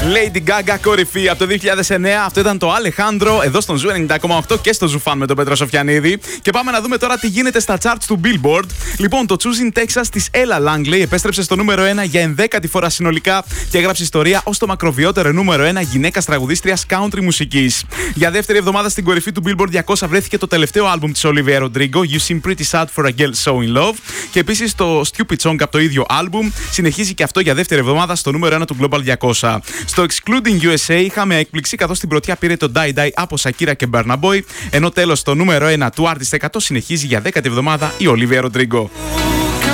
Lady Gaga κορυφή από το 2009. Αυτό ήταν το Alejandro εδώ στον Ζου 90,8 και στο Ζουφάν με τον Πέτρο Σοφιανίδη. Και πάμε να δούμε τώρα τι γίνεται στα charts του Billboard. Λοιπόν, το Choosing Texas της Ella Langley επέστρεψε στο νούμερο 1 για 11η φορά συνολικά και έγραψε ιστορία ως το μακροβιότερο νούμερο 1 γυναίκας τραγουδίστριας country μουσικής. Για δεύτερη εβδομάδα στην κορυφή του Billboard 200 βρέθηκε το τελευταίο άλμπουμ της Olivia Rodrigo, You Seem Pretty Sad for a Girl So In Love. Και επίσης το Stupid Song από το ίδιο άλμπουμ συνεχίζει και αυτό για δεύτερη εβδομάδα στο νούμερο 1 του Global 200. Στο Excluding USA είχαμε έκπληξη καθώς στην πρωτιά πήρε το Die Die από Shakira και Burna Boy, ενώ τέλος στο νούμερο 1 του Artist 100 συνεχίζει για 10η εβδομάδα η Olivia Rodrigo.